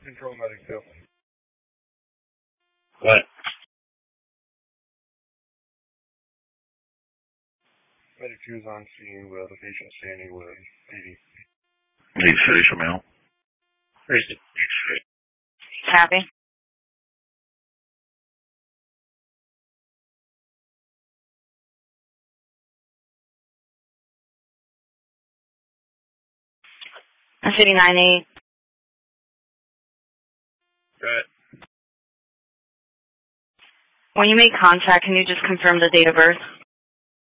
Control medic 2. What? Medic 2 is on scene with a patient standing with PD. Need facial mail. Where's the Copy. City 98. Good. When you make contact, can you just confirm the date of birth?